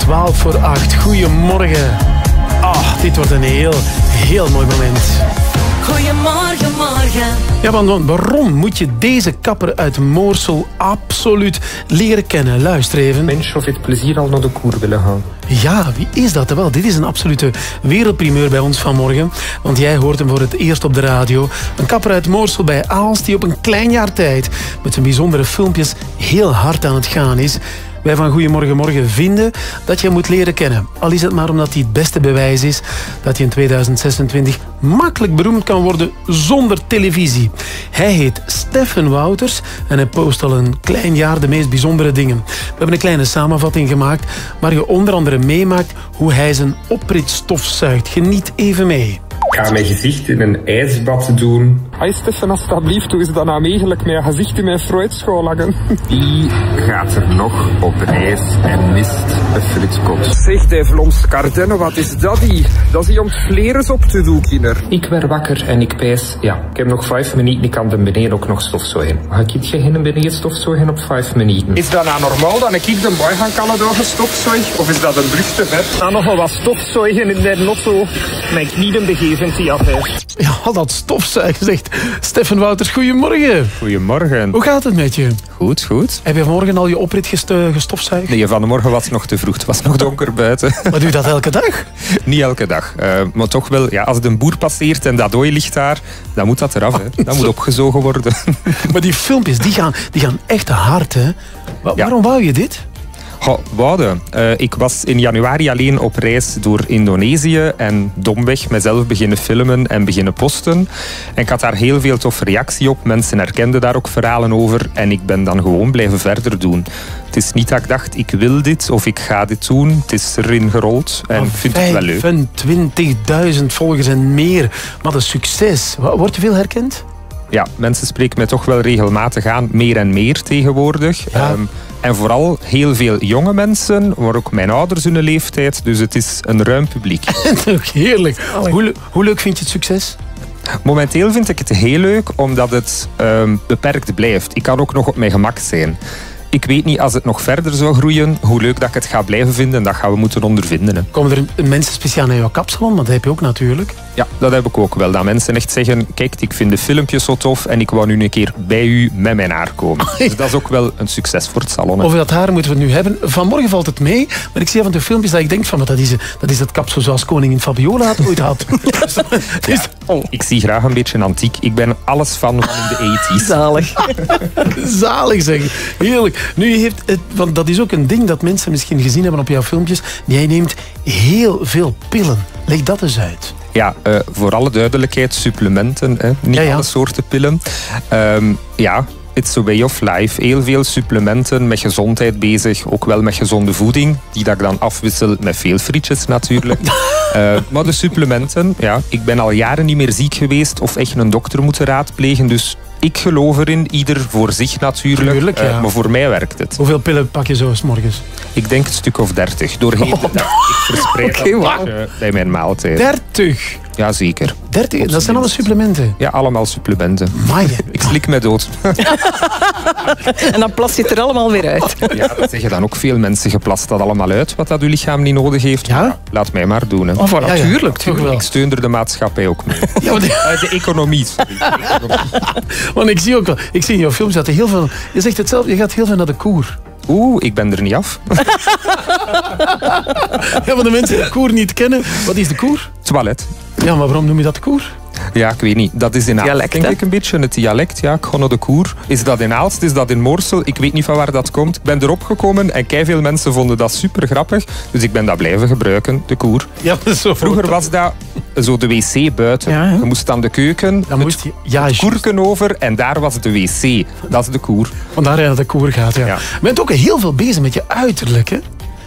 8:12. Goedemorgen. Dit wordt een heel mooi moment. Goedemorgen, morgen. Ja, want waarom moet je deze kapper uit Moorsel absoluut leren kennen? Luister even. Mens of het plezier al naar de koer willen gaan. Ja, wie is dat? Wel, dit is een absolute wereldprimeur bij ons vanmorgen. Want jij hoort hem voor het eerst op de radio. Een kapper uit Moorsel bij Aalst die op een klein jaar tijd met zijn bijzondere filmpjes heel hard aan het gaan is. Wij van Goedemorgen Morgen vinden dat je hem moet leren kennen. Al is het maar omdat hij het beste bewijs is dat je in 2026 makkelijk beroemd kan worden zonder televisie. Hij heet Steffen Wouters en hij post al een klein jaar de meest bijzondere dingen. We hebben een kleine samenvatting gemaakt waar je onder andere meemaakt hoe hij zijn oprit stofzuigt. Geniet even mee. Ik ga mijn gezicht in een ijsbad doen. Hey Steffen, alsjeblieft, hoe is dat nou mogelijk met je gezicht in mijn fruitschool hangen? Wie gaat er nog op reis en mist een fritkot? Zeg, die Vlaamse Cardenne, wat is dat hier? Dat is hier om het vleres op te doen, kinder. Ik werd wakker en ik pijs, ik heb nog 5 minuten, ik kan de beneden ook nog stofzuigen. Ga ik geen beneden stofzuigen op 5 minuten? Is dat nou normaal dat ik de boy gaan kallen door stofzuig? Of is dat een brug te ver? Nou, nog wel wat stofzuigen in de notto. Mijn knieën begeven. Ja, dat stofzuigen zegt Steffen Wouters. Goedemorgen. Goedemorgen. Hoe gaat het met je? Goed, goed. Heb je vanmorgen al je oprit gestofzuigd? Nee, vanmorgen was het nog te vroeg. Het was nog donker buiten. Maar doe je dat elke dag? Niet elke dag. Maar toch wel, als het een boer passeert en dat ooi ligt daar, dan moet dat eraf. Hè. Dat moet opgezogen worden. Maar die filmpjes, die gaan echt hard, hè? Waarom wou je dit? Wouden. Ik was in januari alleen op reis door Indonesië en domweg mezelf beginnen filmen en beginnen posten. En ik had daar heel veel toffe reactie op. Mensen herkenden daar ook verhalen over en ik ben dan gewoon blijven verder doen. Het is niet dat ik dacht, ik wil dit of ik ga dit doen. Het is erin gerold en ik vind het wel leuk. 25.000 volgers en meer. Wat een succes. Word je veel herkend? Ja, mensen spreken mij toch wel regelmatig aan, meer en meer tegenwoordig. Ja. En vooral heel veel jonge mensen, maar ook mijn ouders hun leeftijd. Dus het is een ruim publiek. Heerlijk. Hoe leuk vind je het succes? Momenteel vind ik het heel leuk, omdat het beperkt blijft. Ik kan ook nog op mijn gemak zijn. Ik weet niet, als het nog verder zou groeien, hoe leuk dat ik het ga blijven vinden. Dat gaan we moeten ondervinden. Hè. Komen er mensen speciaal naar jouw kapsalon? Want dat heb je ook natuurlijk. Ja, dat heb ik ook wel. Dat mensen echt zeggen, kijk, ik vind de filmpjes zo tof en ik wou nu een keer bij u met mijn haar komen. Dus dat is ook wel een succes voor het salon. Hè. Over dat haar moeten we het nu hebben. Vanmorgen valt het mee, maar ik zie af en toe filmpjes dat ik denk van, dat is het kapsel zoals koningin Fabiola het ooit had. Ik zie graag een beetje antiek. Ik ben alles van in de 80's. Zalig. Zalig zeg. Heerlijk. Nu heeft het, want dat is ook een ding dat mensen misschien gezien hebben op jouw filmpjes. Jij neemt heel veel pillen. Leg dat eens uit. Ja, voor alle duidelijkheid, supplementen. Hè. Niet alle soorten pillen. It's a way of life. Heel veel supplementen met gezondheid bezig. Ook wel met gezonde voeding. Die dat ik dan afwissel met veel frietjes natuurlijk. Maar de supplementen, ik ben al jaren niet meer ziek geweest of echt een dokter moeten raadplegen. Dus ik geloof erin, ieder voor zich natuurlijk. Maar voor mij werkt het. Hoeveel pillen pak je zo 's morgens? Ik denk een stuk of 30. Doorheen de dag. Ik verspreid dat bij mijn maaltijd. 30? Ja, zeker. 30? Dat zijn alle supplementen? Ja, allemaal supplementen. Amai. Ik slik me dood. En dan plas je het er allemaal weer uit. Ja, dat zeggen dan ook veel mensen. Je plast dat allemaal uit, wat dat uw lichaam niet nodig heeft. Ja? Laat mij maar doen. Hè. Oh, natuurlijk. Toch wel. Ik steun er de maatschappij ook mee. De economie. Want ik zie ook wel, ik zie in jouw films dat er heel veel, je zegt het zelf, je gaat heel veel naar de koer. Ik ben er niet af. Ja, maar de mensen die de koer niet kennen, wat is de koer? Toilet. Ja, maar waarom noem je dat de koer? Ja, ik weet niet. Dat is in Aalst, dialect, denk ik een beetje. Het dialect, ik ga naar de koer. Is dat in Aalst? Is dat in Moorsel? Ik weet niet van waar dat komt. Ik ben erop gekomen en keiveel mensen vonden dat super grappig. Dus ik ben dat blijven gebruiken, de koer. Ja, zo vroeger was dat zo de wc buiten. Ja, je moest aan de keuken, het koerken over en daar was de wc. Dat is de koer. Vandaar dat de koer gaat, ja. Je bent ook heel veel bezig met je uiterlijk, hè?